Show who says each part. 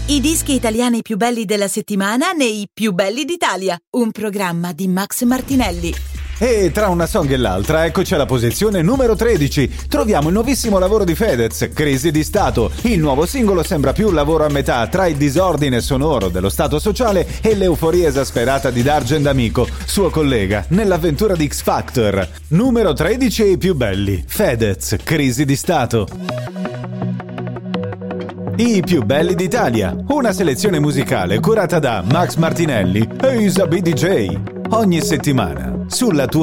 Speaker 1: I dischi italiani più belli della settimana nei Più belli d'Italia, un programma di Max Martinelli.
Speaker 2: E tra una song e l'altra, eccoci alla posizione numero 13. Troviamo il nuovissimo lavoro di Fedez, Crisi di Stato. Il nuovo singolo sembra più lavoro a metà tra il disordine sonoro dello stato sociale e l'euforia esasperata di Dargen D'Amico, suo collega, nell'avventura di X Factor. Numero 13 e i più belli. Fedez, Crisi di Stato. I più belli d'Italia, una selezione musicale curata da Max Martinelli e Isa B. DJ. Ogni settimana, sulla tua